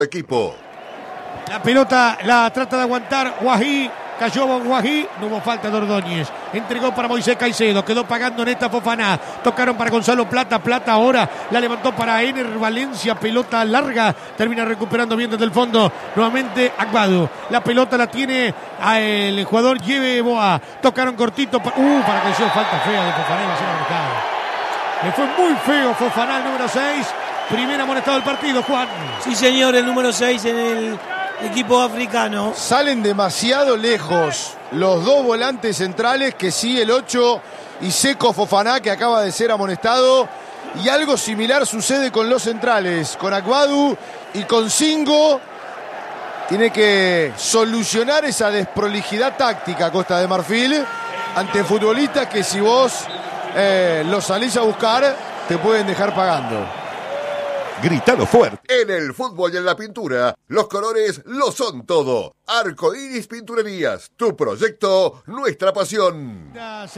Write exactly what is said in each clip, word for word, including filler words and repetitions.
Equipo. La pelota la trata de aguantar Guají. Cayó Guají, no hubo falta de Ordóñez. Entregó para Moisés Caicedo, quedó pagando Nesta Fofaná. Tocaron para Gonzalo Plata, Plata ahora la levantó para Ener Valencia, pelota larga. Termina recuperando bien desde el fondo. Nuevamente Agbadu. La pelota la tiene el jugador Yeboah. Tocaron cortito. Pa- uh, para Caicedo, falta fea de Fofaná. Va a ser amonestado. Le fue muy feo Fofaná, el número seis. Primer amonestado del partido, Juan. Sí, señor, el número seis en el equipo africano. Salen demasiado lejos los dos volantes centrales, que sí, el ocho y Seco Fofaná, que acaba de ser amonestado. Y algo similar sucede con los centrales, con Agbadu y con Singo. Tiene que solucionar esa desprolijidad táctica Costa de Marfil ante futbolistas que si vos eh, los salís a buscar te pueden dejar pagando. Gritado fuerte. En el fútbol y en la pintura, los colores lo son todo. Arcoiris Pinturerías, tu proyecto, nuestra pasión.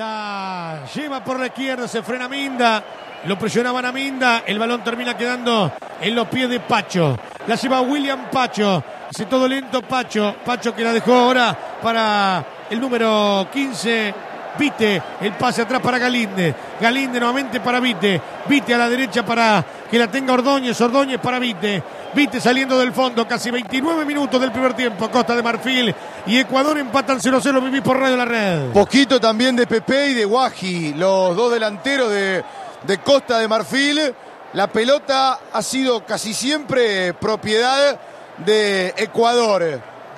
Ya, lleva por la izquierda, se frena Minda. Lo presionaban a Minda. El balón termina quedando en los pies de Pacho. La lleva William Pacho. Hace todo lento Pacho. Pacho que la dejó ahora para el número quince. Vite, el pase atrás para Galinde. Galinde nuevamente para Vite. Vite a la derecha para que la tenga Ordóñez. Ordóñez para Vite. Vite saliendo del fondo. Casi veintinueve minutos del primer tiempo. Costa de Marfil y Ecuador empatan cero cero. Viví por Radio La Red. Poquito también de Pepe y de Guají, los dos delanteros de, de Costa de Marfil. La pelota ha sido casi siempre propiedad de Ecuador,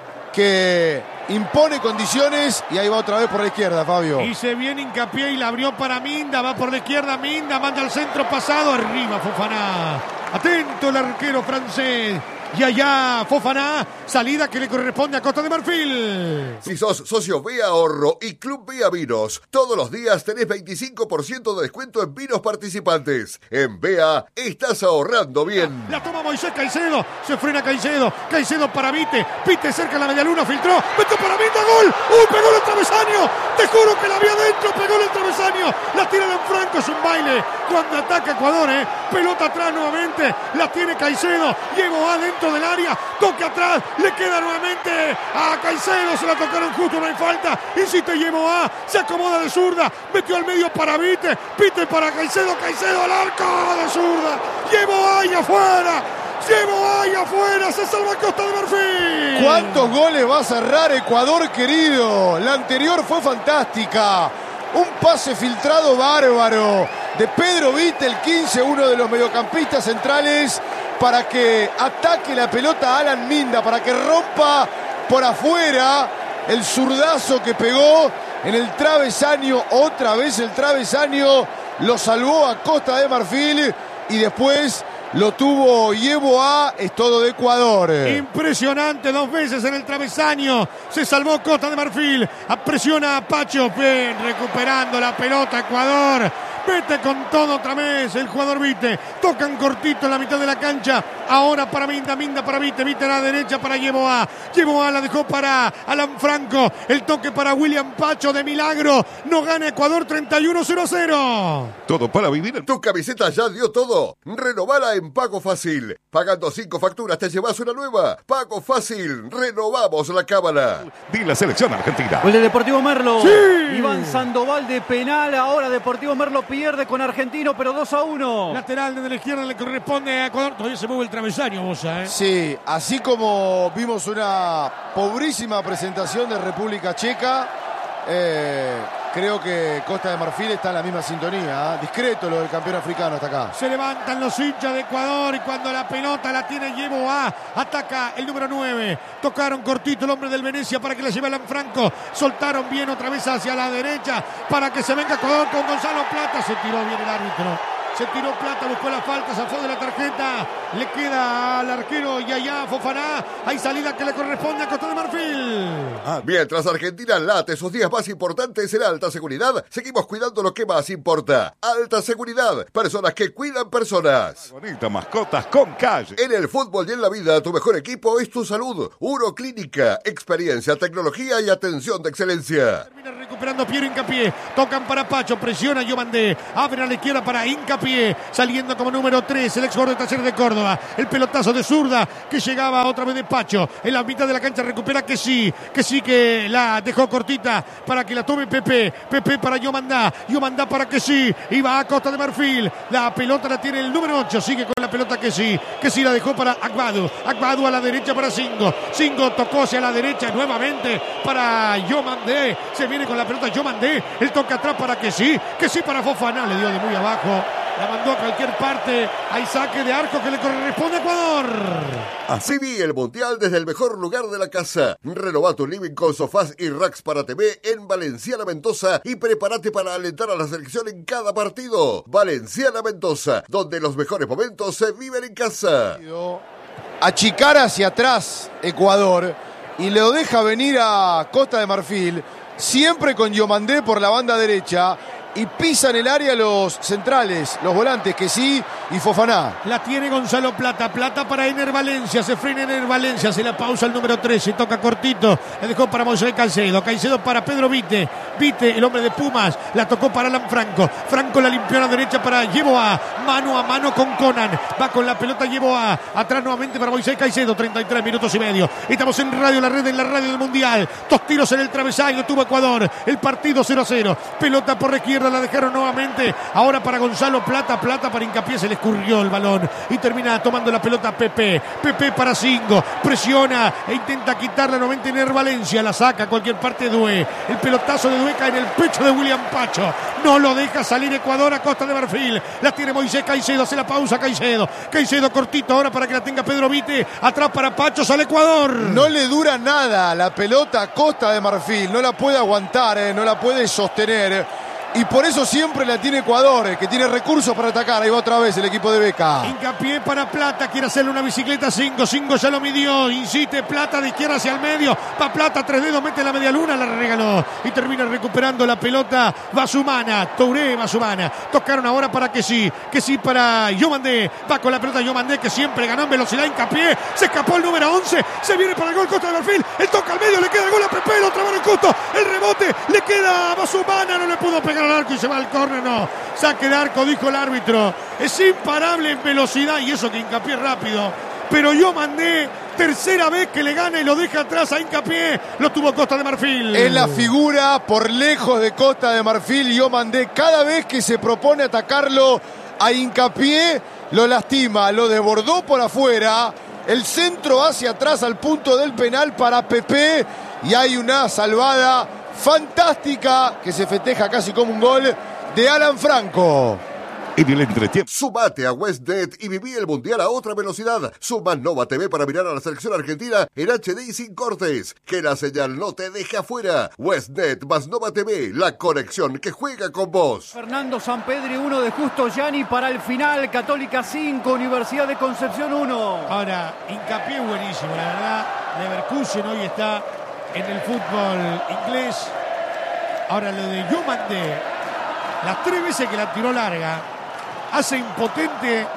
que impone condiciones, y ahí va otra vez por la izquierda, Fabio. Hice bien hincapié y la abrió para Minda, va por la izquierda Minda, manda al centro pasado, arriba Fofaná. Atento el arquero francés. Y allá Fofaná, salida que le corresponde a Costa de Marfil. Si sos socio Vea Ahorro y Club Vea Vinos, todos los días tenés veinticinco por ciento de descuento en vinos participantes. En Vea estás ahorrando bien. La toma Moisés Caicedo, se frena Caicedo, Caicedo para Vite, Vite cerca de la medialuna, filtró, metió para Minda, gol, ¡uh, pegó el travesaño! Te juro que la había adentro, pegó el travesaño, la tira de Franco, es un baile, cuando ataca Ecuador, eh, pelota atrás nuevamente, la tiene Caicedo, llegó adentro del área, toque atrás, le queda nuevamente a Caicedo, se la tocaron justo, no hay falta, insiste Yeboah, se acomoda de zurda, metió al medio para Vite, Vite para Caicedo, Caicedo al arco de zurda, Yeboah ahí afuera, Yeboah ahí afuera, se salva Costa de Marfil. ¿Cuántos goles va a cerrar Ecuador, querido? La anterior fue fantástica. Un pase filtrado bárbaro de Pedro Vite, el quince, uno de los mediocampistas centrales, para que ataque la pelota a Alan Minda, para que rompa por afuera el zurdazo que pegó en el travesaño. Otra vez el travesaño lo salvó a Costa de Marfil y después lo tuvo Yeboah. Es todo de Ecuador. Impresionante, dos veces en el travesaño. Se salvó Costa de Marfil. Presiona a Pacho. Bien, recuperando la pelota Ecuador. Vete con todo otra vez el jugador Vite. Tocan cortito en la mitad de la cancha. Ahora para Minda, Minda para Vite. Vite a la derecha para Yeboah. Yeboah la dejó para Alan Franco. El toque para William Pacho de milagro. No gana Ecuador treinta y uno cero cero. Todo para vivir. Tu camiseta ya dio todo. Renovala en Pago Fácil. Pagando cinco facturas te llevas una nueva. Pago Fácil. Renovamos la cámara. Di la selección argentina. Gol de Deportivo Merlo. Sí. Iván Sandoval de penal. Ahora Deportivo Merlo pierde con Argentino, pero dos a uno. Lateral desde la izquierda le corresponde a Ecuador. Todavía se mueve el travesaño, Bosa, ¿eh? Sí, así como vimos una pobrísima presentación de República Checa, eh, creo que Costa de Marfil está en la misma sintonía, ¿eh? Discreto lo del campeón africano hasta acá. Se levantan los hinchas de Ecuador y cuando la pelota la tiene Yeboah, ataca el número nueve. Tocaron cortito el hombre del Venecia para que la lleve Alan Franco. Soltaron bien otra vez hacia la derecha para que se venga Ecuador con Gonzalo Plata. Se tiró bien el árbitro. Se tiró Plata, buscó la falta, zafó de la tarjeta. Le queda al arquero Yaya Fofaná. Hay salida que le corresponde a Costa de Marfil. Ah, mientras Argentina late sus días más importantes en alta seguridad, seguimos cuidando lo que más importa. Alta seguridad, personas que cuidan personas. Bonita, mascotas con calle. En el fútbol y en la vida, tu mejor equipo es tu salud. Uroclínica, experiencia, tecnología y atención de excelencia. Termina recuperando Piero Hincapié. Tocan para Pacho, presiona Yomandé. Abre a la izquierda para Hincapié. Hincapié, saliendo como número tres, el ex jugador de Talleres de Córdoba. El pelotazo de zurda que llegaba otra vez de Pacho. En la mitad de la cancha recupera que sí, que sí que la dejó cortita para que la tome Pepe. Pepe para Yomandá, Yomandá para que sí. Iba a Costa de Marfil. La pelota la tiene el número ocho, sigue con la pelota que sí, que sí la dejó para Agbadu. Agbadu a la derecha para Singo. Singo tocó hacia la derecha nuevamente para Yomandé. Se viene con la pelota Yomandé. El toque atrás para que sí, que sí para Fofana. Le dio de muy abajo. La mandó a cualquier parte. Hay saque de arco que le corresponde a Ecuador. Así vi el Mundial desde el mejor lugar de la casa. Renová tu living con sofás y racks para T V en Valenciana Mendoza y prepárate para alentar a la selección en cada partido. Valenciana Mendoza, donde los mejores momentos se viven en casa. Achicar hacia atrás Ecuador y lo deja venir a Costa de Marfil, siempre con Yomandé por la banda derecha. Y pisan el área los centrales, los volantes, que sí, y Fofana. La tiene Gonzalo Plata, Plata para Ener Valencia, se frena Ener Valencia, se la pausa el número tres, se toca cortito, la dejó para Moisés Caicedo, Caicedo para Pedro Vite, Vite, el hombre de Pumas, la tocó para Alan Franco, Franco la limpió a la derecha para Yeboah, mano a mano con Conan, va con la pelota Yeboah, atrás nuevamente para Moisés Caicedo, treinta y tres minutos y medio, estamos en Radio La Red, en la radio del Mundial, dos tiros en el travesaño, tuvo Ecuador, el partido cero a cero, pelota por la izquierda, la dejaron nuevamente, ahora para Gonzalo Plata, Plata para Hincapié, se le escurrió el balón y termina tomando la pelota Pepe, Pepe para Singo, presiona e intenta quitarla nuevamente en Ener Valencia, la saca a cualquier parte Due, el pelotazo de Due cae en el pecho de William Pacho, no lo deja salir Ecuador a Costa de Marfil, la tiene Moisés Caicedo, hace la pausa Caicedo, Caicedo cortito ahora para que la tenga Pedro Vite, atrás para Pacho, sale Ecuador. No le dura nada la pelota a Costa de Marfil, no la puede aguantar, eh, no la puede sostener. Y por eso siempre la tiene Ecuador, que tiene recursos para atacar. Ahí va otra vez el equipo de Beca. Hincapié para Plata, quiere hacerle una bicicleta Singo, Singo ya lo midió, insiste Plata de izquierda hacia el medio, va Plata, tres dedos, mete la media luna, la regaló y termina recuperando la pelota Basumana, Touré Basumana, tocaron ahora para que sí, que sí para Yomandé, va con la pelota Yomandé que siempre ganó en velocidad, Hincapié, se escapó el número once, se viene para el gol Costa de Marfil, el toca al medio, le queda el gol a Pepe, lo trabó el Custo, el rebote, le queda a Basumana, no le pudo pegar al arco y se va al córner, no, saque de arco, dijo el árbitro, es imparable en velocidad y eso que Hincapié rápido, pero Yomandé, tercera vez que le gana y lo deja atrás a Hincapié, lo tuvo Costa de Marfil. Es la figura por lejos de Costa de Marfil, Yomandé, cada vez que se propone atacarlo a Hincapié, lo lastima, lo desbordó por afuera, el centro hacia atrás al punto del penal para Pepe y hay una salvada fantástica que se festeja casi como un gol de Alan Franco. En el entretiempo. Sumate a WestNet y viví el Mundial a otra velocidad. Suma Nova T V para mirar a la selección argentina en H D y sin cortes. Que la señal no te deje afuera. WestNet más Nova T V, la conexión que juega con vos. Fernando Sampedri uno de Justo Gianni para el final. Católica cinco, Universidad de Concepción uno. Ahora, Hincapié buenísimo, la verdad. Leverkusen hoy está en el fútbol inglés. Ahora lo de Yomandé, las tres veces que la tiró larga, hace impotente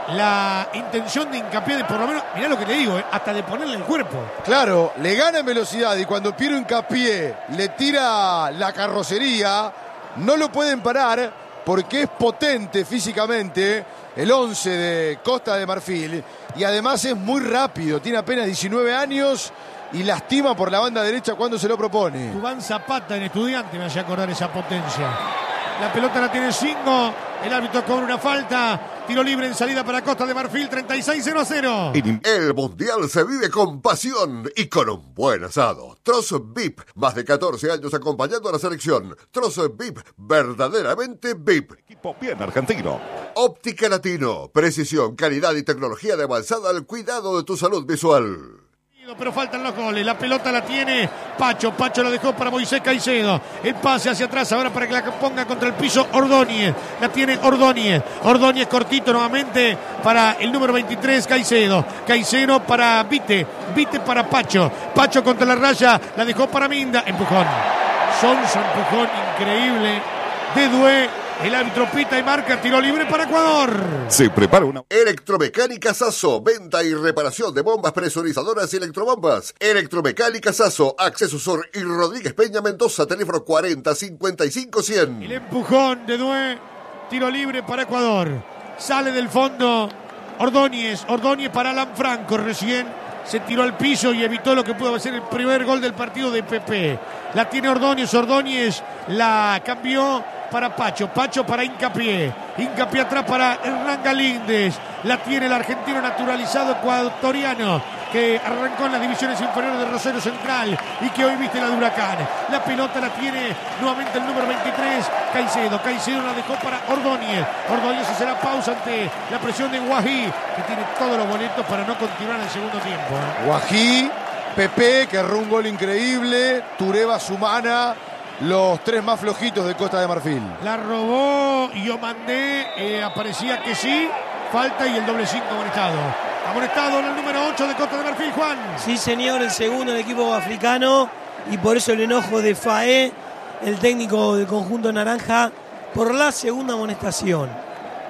la intención de Hincapié de por lo menos, mirá lo que te digo, eh, hasta de ponerle el cuerpo. Claro, le gana en velocidad y cuando Piero Hincapié le tira la carrocería, no lo pueden parar porque es potente físicamente el once de Costa de Marfil y además es muy rápido, tiene apenas diecinueve años y lastima por la banda derecha cuando se lo propone. Tubán Zapata en Estudiante me hacía acordar esa potencia. La pelota la tiene Singo, el árbitro cobra una falta, tiro libre en salida para Costa de Marfil, treinta y seis cero a cero. El Mundial se vive con pasión y con un buen asado. Trozo V I P, más de catorce años acompañando a la selección. Trozo V I P, verdaderamente V I P. Equipo bien argentino. Óptica Latino, precisión, calidad y tecnología de avanzada al cuidado de tu salud visual. Pero faltan los goles, la pelota la tiene Pacho, Pacho la dejó para Moisés Caicedo, el pase hacia atrás ahora para que la ponga contra el piso Ordóñez, la tiene Ordóñez, Ordóñez cortito nuevamente para el número veintitrés Caicedo, Caicedo para Vite, Vite para Pacho, Pacho contra la raya, la dejó para Minda, empujón, Sonso, empujón increíble de Due. El árbitro pita y marca tiro libre para Ecuador. Se prepara una... Electromecánica Sasso, venta y reparación de bombas presurizadoras y electrobombas. Electromecánica Sasso, Acceso Sur y Rodríguez Peña Mendoza, teléfono cuarenta cincuenta y cinco cien. El empujón de Due Tiro libre para Ecuador. Sale del fondo Ordóñez. Ordóñez para Alan Franco. Recién se tiró al piso y evitó lo que pudo ser el primer gol del partido de Pepe. La tiene Ordóñez. Ordóñez la cambió para Pacho. Pacho para Hincapié. Hincapié atrás para Hernán Galíndez. La tiene el argentino naturalizado ecuatoriano que arrancó en las divisiones inferiores de Rosario Central y que hoy viste la de Huracán. La pelota la tiene nuevamente el número veintitrés, Caicedo. Caicedo la dejó para Ordóñez. Ordóñez hace la pausa ante la presión de Guají, que tiene todos los boletos para no continuar en el segundo tiempo. Guají, Pepe, que erró un gol increíble, Tureba, Sumana, los tres más flojitos de Costa de Marfil. La robó Yomandé, eh, aparecía que sí, falta y el doble cinco amonestado. Amonestado en el número ocho de Costa de Marfil, Juan. Sí, señor, el segundo del equipo africano y por eso el enojo de Faé, el técnico del conjunto naranja, por la segunda amonestación.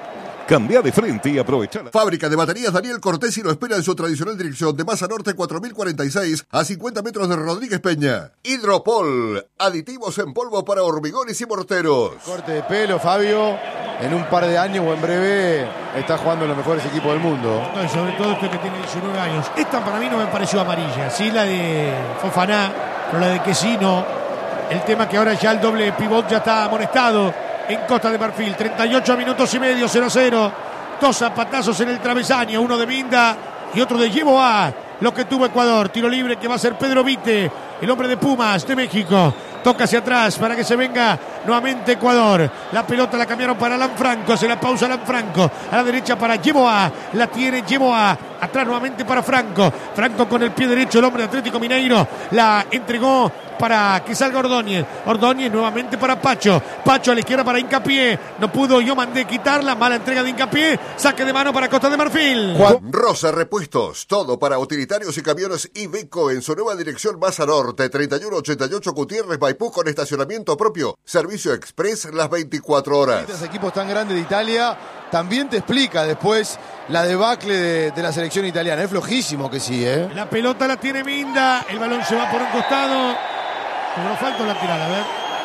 Cambia de frente y aprovecha la... Fábrica de baterías Daniel Cortesi lo espera en su tradicional dirección de Maza Norte cuatro mil cuarenta y seis a cincuenta metros de Rodríguez Peña. Hidropol, aditivos en polvo para hormigones y morteros. Corte de pelo, Fabio. En un par de años o en breve está jugando en los mejores equipos del mundo. No, y sobre todo este que tiene diecinueve años. Esta para mí no me pareció amarilla. Sí, la de Fofaná, pero la de Quesino. El tema que ahora ya el doble pivot ya está amonestado en Costa de Marfil. treinta y ocho minutos y medio, cero a cero. Dos zapatazos en el travesaño, uno de Minda y otro de Yeboah. Lo que tuvo Ecuador. Tiro libre que va a ser Pedro Vite, el hombre de Pumas de México. Toca hacia atrás para que se venga nuevamente Ecuador. La pelota la cambiaron para Alan Franco. Se la pausa Alan Franco. A la derecha para Yeboah. La tiene Yeboah. Atrás nuevamente para Franco. Franco con el pie derecho, el hombre de Atlético Mineiro. La entregó para que salga Ordóñez. Ordóñez nuevamente para Pacho. Pacho a la izquierda para Hincapié. No pudo Yomandé quitarla. Mala entrega de Hincapié. Saque de mano para Costa de Marfil. Juan Rosa Repuestos. Todo para utilitarios y camiones Iveco en su nueva dirección Maza Norte. treinta y uno ochenta y ocho Gutiérrez Maipú con estacionamiento propio. Servicio express las veinticuatro horas. Estos equipos tan grandes de Italia también te explica después la debacle de, de la selección italiana. Es flojísimo que sí, ¿eh? La pelota la tiene Minda. El balón se va por un costado. Cobró falta la tirada, a ver.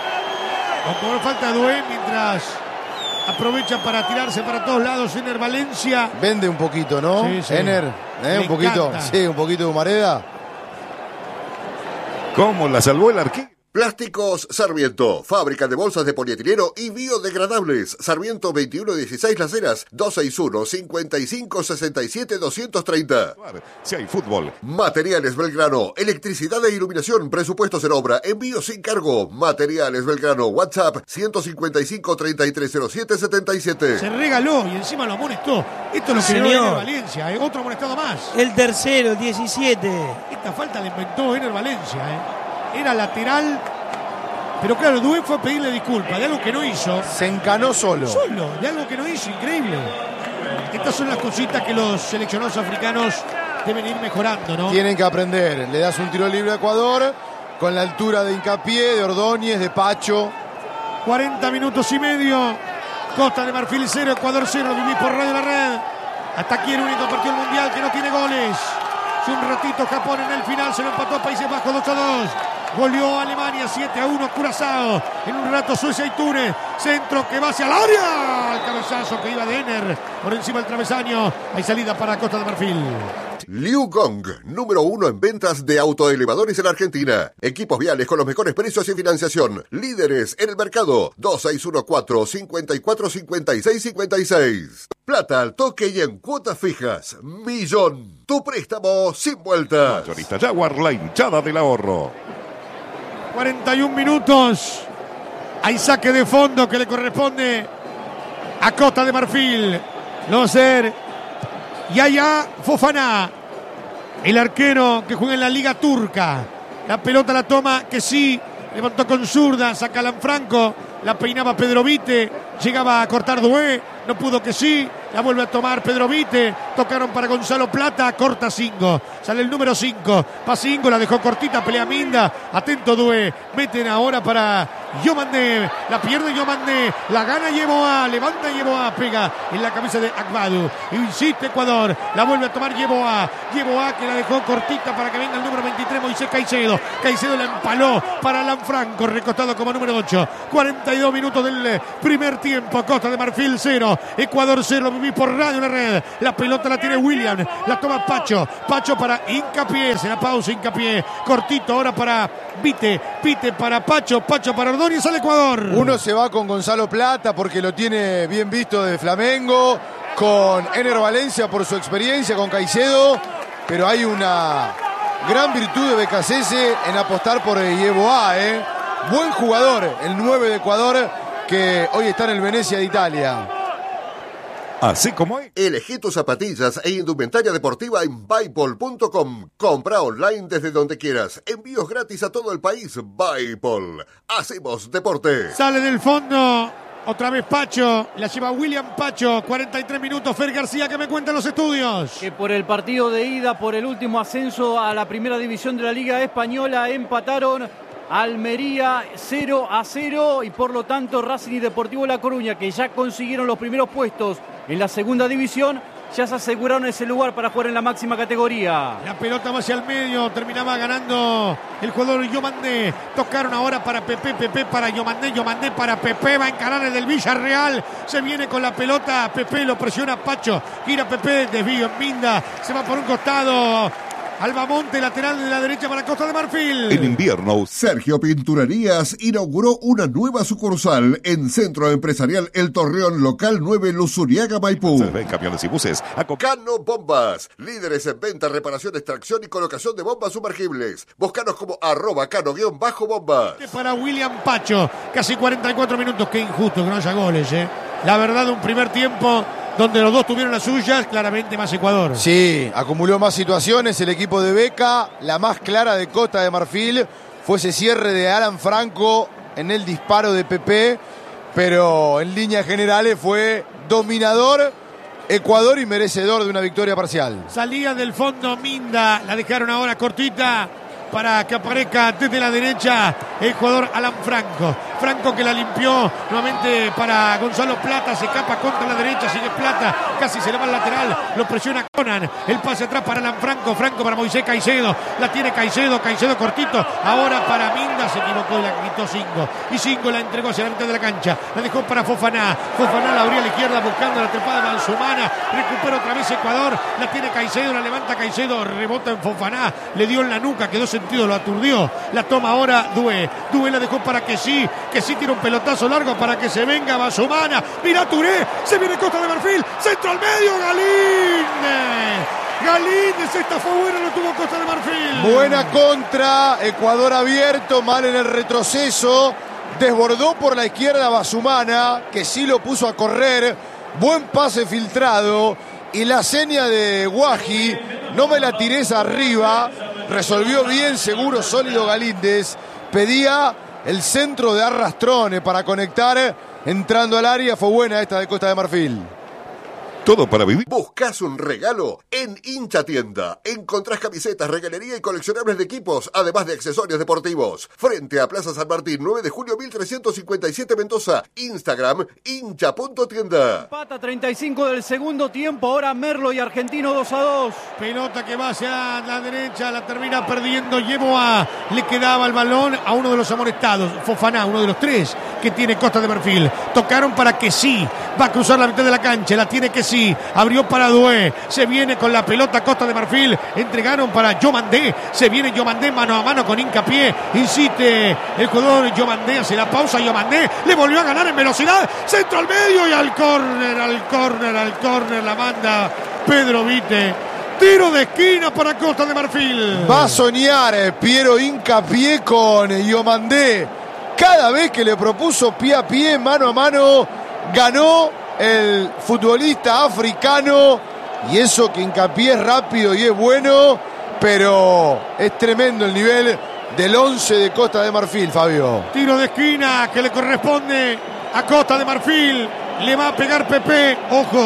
O cobró falta Dué mientras aprovecha para tirarse para todos lados Ener Valencia. Vende un poquito, ¿no? Sí, sí. Ener, ¿eh? Un poquito. Encanta. Sí, un poquito de humareda. ¿Cómo la salvó el arquero? Plásticos Sarmiento, fábrica de bolsas de polietileno y biodegradables. Sarmiento veintiuno dieciséis Las Heras, dos seis uno, cinco cinco seis siete, dos tres cero. Si hay fútbol. Materiales Belgrano, electricidad e iluminación, presupuestos en obra, envío sin cargo. Materiales Belgrano, WhatsApp ciento cincuenta y cinco, treinta y tres cero siete, setenta y siete. Se regaló y encima lo amonestó. Esto es lo que Señor. no Ener Valencia, ¿eh? Otro amonestado más. El tercero, el diecisiete. Esta falta la inventó Ener Valencia, ¿eh? Era lateral, pero claro, Dué fue a pedirle disculpas de algo que no hizo. Se encanó solo. Solo, de algo que no hizo, increíble. Estas son las cositas que los seleccionados africanos deben ir mejorando, ¿no? Tienen que aprender. Le das un tiro libre a Ecuador con la altura de Hincapié, de Ordóñez, de Pacho. cuarenta minutos y medio. Costa de Marfil cero, Ecuador cero. Lo vivís por Radio La Red. Hasta aquí el único partido mundial que no tiene goles. Hace un ratito Japón en el final se lo empató a Países Bajos dos a dos. Goleó a Alemania siete a uno Curazao. En un rato Suecia y Túnez. Centro que va hacia el área. El cabezazo que iba de Ener por encima del travesaño. Hay salida para Costa de Marfil. Liu Gong, número uno en ventas de autoelevadores en Argentina. Equipos viales con los mejores precios y financiación. Líderes en el mercado. dos seis uno cuatro, cinco cuatro, cinco seis cinco seis. Plata al toque y en cuotas fijas. Millón. Tu préstamo sin vueltas. Mayorista Jaguar, la hinchada del ahorro. cuarenta y un minutos. Hay saque de fondo que le corresponde a Costa de Marfil. Lo va a hacer Yaya Fofaná, el arquero que juega en la Liga Turca. La pelota la toma que sí, levantó con zurda, saca Alan Franco, la peinaba Pedro Vite, llegaba a cortar Dué, no pudo que sí, La vuelve a tomar Pedro Vite. Tocaron para Gonzalo Plata. Corta Singo. Sale el número cinco. Va Singo. La dejó cortita. Pelea Minda. Atento Due. Meten ahora para Yomandé. La pierde Yomandé. La gana Yeboah. Levanta Yeboah. Pega en la cabeza de Agbadu. Insiste Ecuador. La vuelve a tomar Yeboah. Yeboah que la dejó cortita para que venga el número veintitrés. Moisés Caicedo. Caicedo la empaló para Lanfranco. Recostado como número ocho. cuarenta y dos minutos del primer tiempo. Costa de Marfil cero. Ecuador cero. Viví por Radio La Red. La pelota la tiene William. La toma Pacho. Pacho para Hincapié. Se la pausa Hincapié. Cortito ahora para Vite. Vite para Pacho. Pacho para Ordóñez. Sale Ecuador. Uno se va con Gonzalo Plata porque lo tiene bien visto de Flamengo. Con Ener Valencia por su experiencia. Con Caicedo. Pero hay una gran virtud de Becasese en apostar por Yeboah, ¿eh? Buen jugador. El nueve de Ecuador que hoy está en el Venecia de Italia. Así como es. Elegí tus zapatillas e indumentaria deportiva en Buypol punto com. Compra online desde donde quieras. Envíos gratis a todo el país. Buypol. Hacemos deporte. Sale del fondo. Otra vez Pacho. La lleva William Pacho. cuarenta y tres minutos. Fer García, que me cuentan los estudios. Que por el partido de ida, por el último ascenso a la primera división de la Liga Española, empataron Almería cero a cero y por lo tanto Racing y Deportivo La Coruña, que ya consiguieron los primeros puestos en la segunda división, ya se aseguraron ese lugar para jugar en la máxima categoría. La pelota va hacia el medio, terminaba ganando el jugador Yomandé. Tocaron ahora para Pepe, Pepe para Yomandé, Yomandé para Pepe, va a encarar el del Villarreal. Se viene con la pelota, Pepe lo presiona Pacho, gira Pepe, desvío en Minda, se va por un costado. Albamonte, lateral de la derecha para Costa de Marfil. En invierno, Sergio Pinturerías inauguró una nueva sucursal en Centro Empresarial El Torreón, local nueve, Luzuriaga, Maipú. se ven camiones y buses. Acom- Cano Bombas, líderes en venta, reparación, extracción y colocación de bombas sumergibles. Búscanos como arroba cano-bombas. Para William Pacho, casi cuarenta y cuatro minutos. Qué injusto que no haya goles, ¿eh? La verdad, un primer tiempo donde los dos tuvieron las suyas, claramente más Ecuador. Sí, acumuló más situaciones el equipo de Beca. La más clara de Costa de Marfil fue ese cierre de Alan Franco en el disparo de Pepe, pero en líneas generales fue dominador Ecuador y merecedor de una victoria parcial. Salía del fondo Minda, la dejaron ahora cortita para que aparezca desde la derecha el jugador Alan Franco. Franco que la limpió nuevamente para Gonzalo Plata, se escapa contra la derecha, sigue Plata, casi se le va al lateral, lo presiona Conan, el pase atrás para Alan Franco, Franco para Moisés Caicedo, la tiene Caicedo, Caicedo cortito, ahora para Minda, se equivocó y la quitó Singo, y Singo la entregó hacia la mitad de la cancha, la dejó para Fofaná, Fofaná la abrió a la izquierda buscando la trepada de Manzumana, recupera otra vez Ecuador, la tiene Caicedo, la levanta Caicedo, rebota en Fofaná, le dio en la nuca, quedó sentido, lo aturdió, la toma ahora Due, Due la dejó para que sí, que sí tira un pelotazo largo para que se venga Manzumana, mira Touré, se viene Costa de Marfil, centro al medio, Galíndez, Galíndez, esta fue buena, lo tuvo Costa de Marfil. Buena contra, Ecuador abierto, mal en el retroceso, desbordó por la izquierda Manzumana, que sí lo puso a correr, buen pase filtrado, y la seña de Guaji, no me la tires arriba, resolvió bien, seguro, sólido Galíndez, pedía el centro de Arrastrone para conectar, entrando al área, fue buena esta de Costa de Marfil. Todo para vivir. ¿Buscas un regalo? En Hincha Tienda encontrás camisetas, regalería y coleccionables de equipos, además de accesorios deportivos. Frente a Plaza San Martín, nueve de julio mil trescientos cincuenta y siete, Mendoza. Instagram, hincha punto tienda. Empata treinta y cinco del segundo tiempo, ahora Merlo y Argentino dos a dos. Pelota que va hacia la derecha, la termina perdiendo Yeboah. Le quedaba el balón a uno de los amonestados, Fofaná, uno de los tres que tiene Costa de Marfil. Tocaron para que sí, va a cruzar la mitad de la cancha, la tiene que sí. Abrió para Due, se viene con la pelota Costa de Marfil, entregaron para Yomandé, se viene Yomandé mano a mano con Hincapié, insiste el jugador Yomandé, hace la pausa, Yomandé le volvió a ganar en velocidad, centro al medio y al córner, al córner, al córner, la manda Pedro Vite, tiro de esquina para Costa de Marfil. Va a soñar Piero Hincapié con Yomandé, cada vez que le propuso pie a pie, mano a mano, ganó el futbolista africano, y eso que Hincapié es rápido y es bueno, pero es tremendo el nivel del once de Costa de Marfil, Fabio. Tiro de esquina que le corresponde a Costa de Marfil, le va a pegar Pepe, ojo,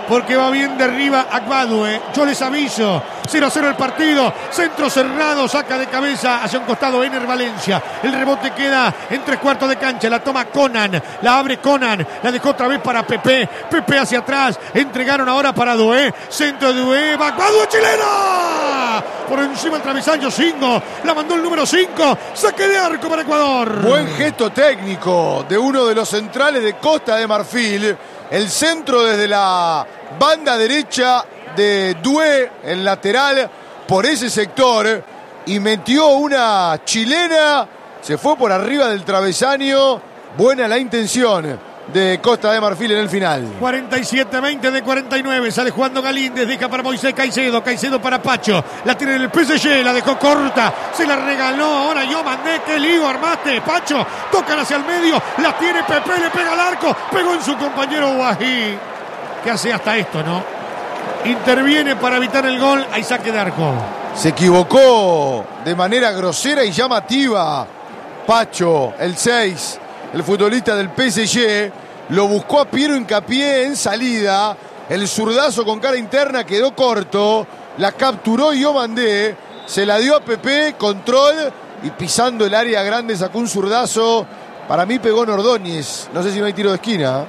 porque va bien de arriba Agbadue. Yo les aviso, cero a cero el partido, centro cerrado, saca de cabeza hacia un costado Ener Valencia. El rebote queda en tres cuartos de cancha, la toma Conan, la abre Conan, la dejó otra vez para Pepe, Pepe hacia atrás, entregaron ahora para Doué, centro de Doué, va Agbadue, chilena, por encima el travesaño, Singo, la mandó el número cinco, saque de arco para Ecuador. Buen gesto técnico de uno de los centrales de Costa de Marfil, el centro desde la banda derecha de Doué, el lateral, por ese sector, y metió una chilena, se fue por arriba del travesaño, buena la intención de Costa de Marfil en el final. cuarenta y siete veinte de cuarenta y nueve, sale jugando Galíndez, deja para Moisés Caicedo, Caicedo para Pacho, la tiene en el P S G, la dejó corta, se la regaló, ahora yo mandé, qué lío armaste, Pacho, tocan hacia el medio, la tiene Pepe, le pega al arco, pegó en su compañero Guají, que hace hasta esto, ¿no? Interviene para evitar el gol, hay saque de arco. Se equivocó de manera grosera y llamativa Pacho, el seis, el futbolista del P S G, lo buscó a Piero Hincapié en salida, el zurdazo con cara interna quedó corto, la capturó Yomandé, se la dio a Pepe, control, y pisando el área grande sacó un zurdazo, para mí pegó en Ordóñez, no sé si no hay tiro de esquina.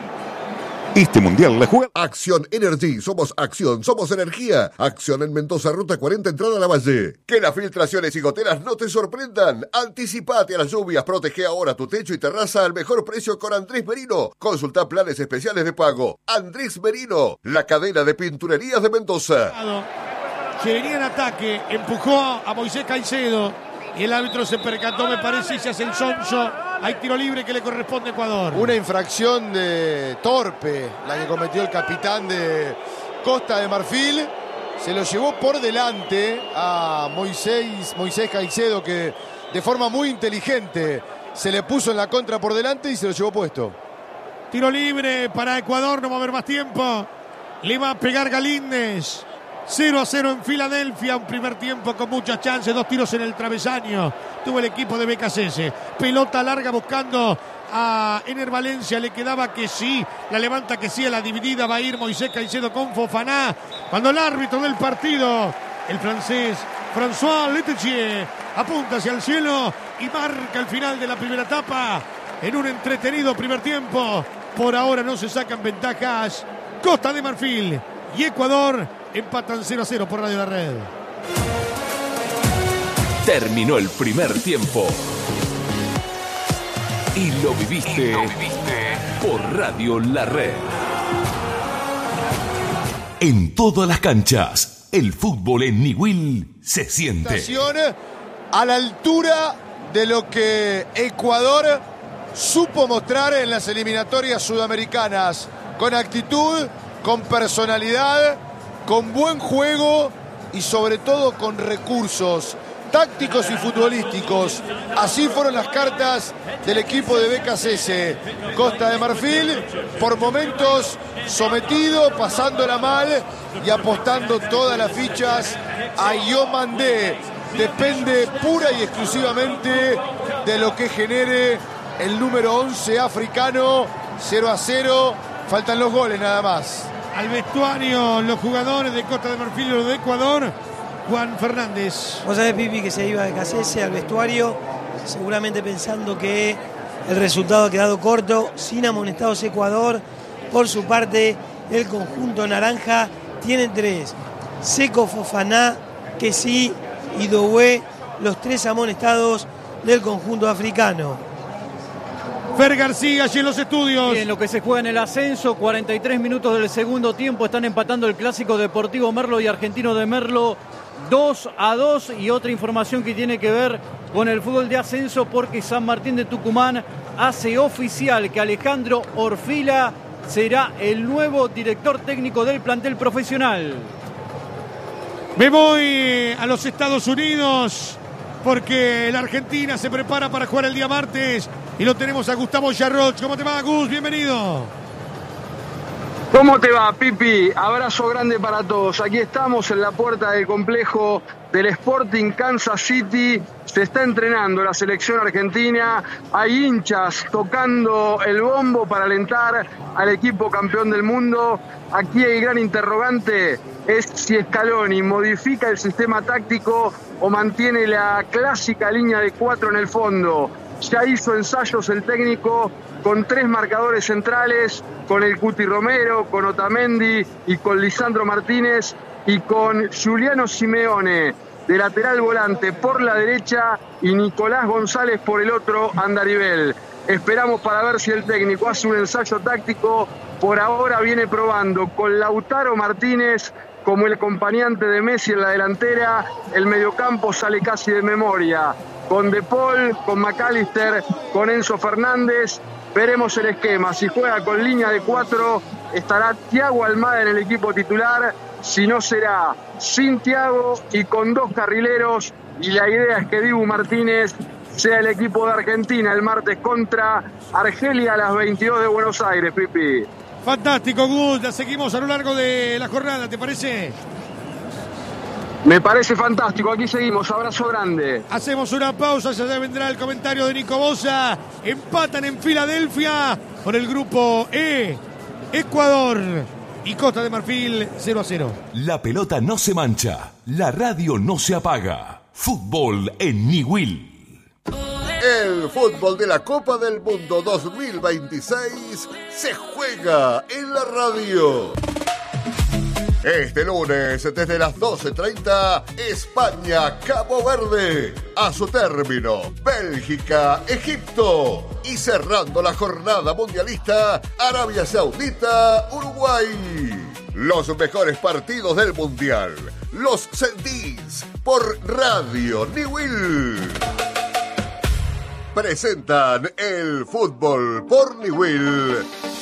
Este mundial la juega Acción Energy, somos acción, somos energía. Acción en Mendoza, ruta cuarenta, entrada a la Valle. Que las filtraciones y goteras no te sorprendan. Anticipate a las lluvias, protege ahora tu techo y terraza al mejor precio con Andrés Merino. Consulta planes especiales de pago. Andrés Merino, la cadena de pinturerías de Mendoza. Se venía en ataque, empujó a Moisés Caicedo y el árbitro se percató, me parece, y se hace el sonso. Hay tiro libre que le corresponde a Ecuador. Una infracción de torpe, la que cometió el capitán de Costa de Marfil. Se lo llevó por delante a Moisés, Moisés Caicedo, que de forma muy inteligente se le puso en la contra por delante y se lo llevó puesto. Tiro libre para Ecuador, no va a haber más tiempo. Le va a pegar Galíndez. cero a cero en Filadelfia, un primer tiempo con muchas chances, dos tiros en el travesaño. Tuvo el equipo de B K C S. Pelota larga buscando a Ener Valencia, le quedaba que sí, la levanta que sí, a la dividida va a ir Moisés Caicedo con Fofaná. Cuando el árbitro del partido, el francés François Letelier, apunta hacia el cielo y marca el final de la primera etapa en un entretenido primer tiempo. Por ahora no se sacan ventajas Costa de Marfil y Ecuador empatan cero a cero por Radio La Red. Terminó el primer tiempo. Y lo viviste, y lo viviste por Radio La Red. En todas las canchas, el fútbol en Niwil se siente. A la altura de lo que Ecuador supo mostrar en las eliminatorias sudamericanas. Con actitud, con personalidad, con buen juego y sobre todo con recursos tácticos y futbolísticos. Así fueron las cartas del equipo de B K C S. Costa de Marfil, por momentos sometido, pasándola mal y apostando todas las fichas a Yomandé. Depende pura y exclusivamente de lo que genere el número once africano. Cero a cero, faltan los goles nada más. Al vestuario, los jugadores de Costa de Marfil y los de Ecuador. Juan Fernández. Vos sabés, Pipi, que se iba de Cacese al vestuario, seguramente pensando que el resultado ha quedado corto, sin amonestados Ecuador. Por su parte, el conjunto naranja tiene tres. Seco, Fofaná, Kessi y Doué, los tres amonestados del conjunto africano. Fer García allí en los estudios. En lo que se juega en el ascenso, cuarenta y tres minutos del segundo tiempo, están empatando el clásico Deportivo Merlo y Argentino de Merlo dos a dos. Y otra información que tiene que ver con el fútbol de ascenso, porque San Martín de Tucumán hace oficial que Alejandro Orfila será el nuevo director técnico del plantel profesional. Me voy a los Estados Unidos porque la Argentina se prepara para jugar el día martes y lo tenemos a Gustavo Yarroch. ¿Cómo te va, Gus? Bienvenido. ¿Cómo te va, Pipi? Abrazo grande para todos. Aquí estamos en la puerta del complejo del Sporting Kansas City. Se está entrenando la selección argentina. Hay hinchas tocando el bombo para alentar al equipo campeón del mundo. Aquí el gran interrogante es si Scaloni modifica el sistema táctico o mantiene la clásica línea de cuatro en el fondo. Ya hizo ensayos el técnico con tres marcadores centrales, con el Cuti Romero, con Otamendi y con Lisandro Martínez, y con Giuliano Simeone de lateral volante por la derecha y Nicolás González por el otro andarivel. Esperamos para ver si el técnico hace un ensayo táctico. Por ahora viene probando con Lautaro Martínez como el acompañante de Messi en la delantera. El mediocampo sale casi de memoria, con De Paul, con McAllister, con Enzo Fernández. Veremos el esquema. Si juega con línea de cuatro, estará Thiago Almada en el equipo titular. Si no, será sin Thiago y con dos carrileros. Y la idea es que Dibu Martínez sea el equipo de Argentina el martes contra Argelia a las veintidós de Buenos Aires, Pipi. Fantástico, Gus. La seguimos a lo largo de la jornada, ¿te parece? Me parece fantástico, aquí seguimos, abrazo grande. Hacemos una pausa, ya vendrá el comentario de Nico Bosa. Empatan en Filadelfia por el grupo E, Ecuador y Costa de Marfil, cero a cero. La pelota no se mancha, la radio no se apaga. Fútbol en Niwil. El fútbol de la Copa del Mundo dos mil veintiséis se juega en la radio. Este lunes, desde las doce treinta, España, Cabo Verde. A su término, Bélgica, Egipto. Y cerrando la jornada mundialista, Arabia Saudita, Uruguay. Los mejores partidos del mundial los sentís por Radio Niwil. Presentan el fútbol por Niwil.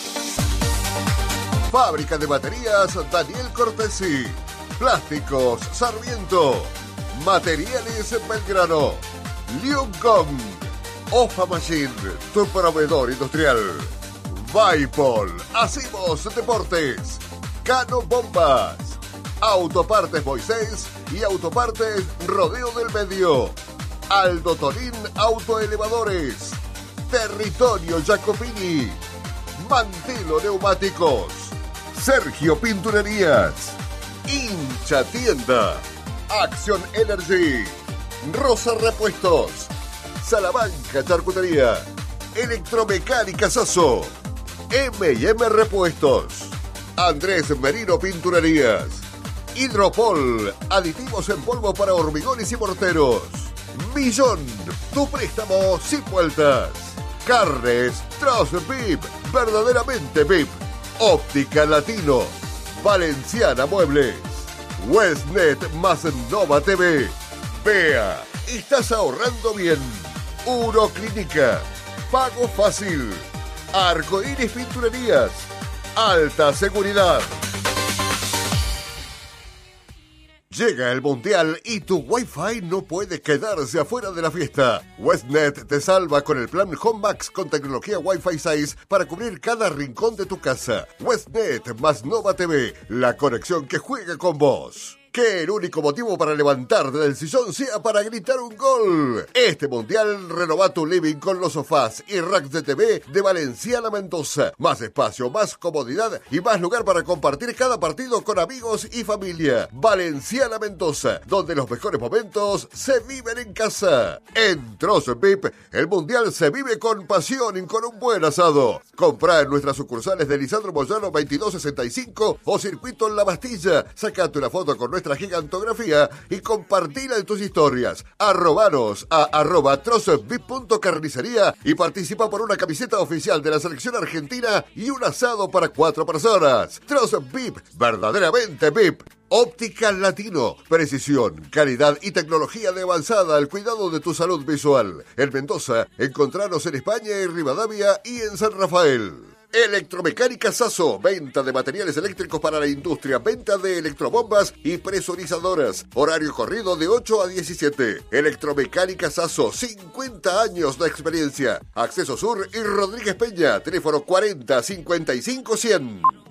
Fábrica de baterías Daniel Cortesi. Plásticos Sarmiento. Materiales Belgrano. Liuncom. Ofa Machine, tu proveedor industrial. Vaipol. Hacimos Deportes. Cano Bombas. Autopartes Moisés y Autopartes Rodeo del Medio. Aldo Torín Autoelevadores. Territorio Jacopini. Mantelo Neumáticos. Sergio Pinturerías. Hincha Tienda. Action Energy. Rosa Repuestos. Salamanca Charcutería. Electromecánica Sasso. eme y eme Repuestos. Andrés Merino Pinturerías. Hidropol. Aditivos en polvo para hormigones y morteros. Millón. Tu préstamo sin vueltas. Carnes Troz V I P. Verdaderamente V I P. Óptica Latino. Valenciana Muebles. Westnet más Nova T V. Vea, estás ahorrando bien. Uroclínica. Pago fácil. Arcoíris Pinturerías. Alta seguridad. Llega el Mundial y tu Wi-Fi no puede quedarse afuera de la fiesta. Westnet te salva con el plan Home Max con tecnología Wi-Fi seis para cubrir cada rincón de tu casa. Westnet más Nova T V, la conexión que juega con vos. Que el único motivo para levantarte del sillón sea para gritar un gol. Este mundial renová tu living con los sofás y racks de T V de Valenciana Mendoza. Más espacio, más comodidad y más lugar para compartir cada partido con amigos y familia. Valenciana Mendoza, donde los mejores momentos se viven en casa. En Troz V I P, el mundial se vive con pasión y con un buen asado. Comprá en nuestras sucursales de Lisandro Moyano veintidós sesenta y cinco o Circuito en La Bastilla. Sacate una foto con nuestra gigantografía y compartila en tus historias. Arrobanos a arroba trozvip.carnicería y participa por una camiseta oficial de la selección argentina y un asado para cuatro personas. Troz V I P, verdaderamente V I P. Óptica Latino, precisión, calidad y tecnología de avanzada al cuidado de tu salud visual. En Mendoza, encontranos en España y Rivadavia y en San Rafael. Electromecánica Sasso, venta de materiales eléctricos para la industria, venta de electrobombas y presurizadoras. Horario corrido de ocho a diecisiete. Electromecánica Sasso, cincuenta años de experiencia. Acceso Sur y Rodríguez Peña, teléfono cuarenta cincuenta y cinco cien.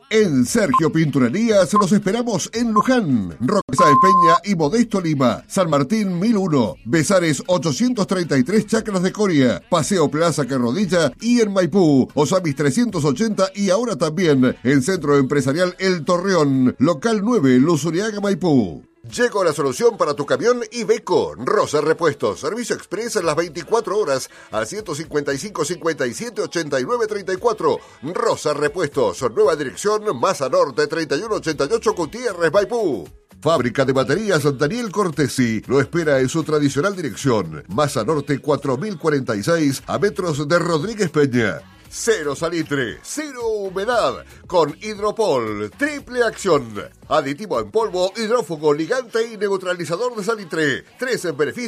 En Sergio Pinturerías los esperamos en Luján, Roque Sáenz Peña y Modesto Lima, San Martín mil uno, Besares ochocientos treinta y tres Chacras de Coria, Paseo Plaza Carrodilla y en Maipú, Osamis trescientos ochenta y ahora también en Centro Empresarial El Torreón, local nueve, Luzuriaga, Maipú. Llegó la solución para tu camión Iveco. Rosa Repuestos, servicio express en las veinticuatro horas al ciento cincuenta y cinco, cincuenta y siete, ochenta y nueve, treinta y cuatro. Rosa Repuestos, nueva dirección, Maza Norte, treinta y uno ochenta y ocho, Gutiérrez, Maipú. Fábrica de baterías Daniel Cortesi lo espera en su tradicional dirección, Maza Norte cuatro mil cuarenta y seis, a metros de Rodríguez Peña. Cero salitre, cero humedad, con Hidropol, triple acción. Aditivo en polvo, hidrófugo, ligante y neutralizador de salitre. Tres en beneficio.